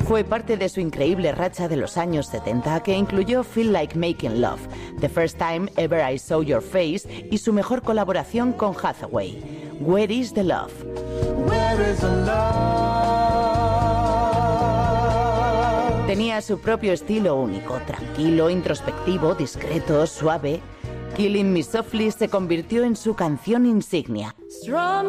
Fue parte de su increíble racha de los años 70 que incluyó Feel Like Making Love, The First Time Ever I Saw Your Face y su mejor colaboración con Hathaway, Where is the Love? Where is the love? Tenía su propio estilo único, tranquilo, introspectivo, discreto, suave. Killing Me Softly se convirtió en su canción insignia.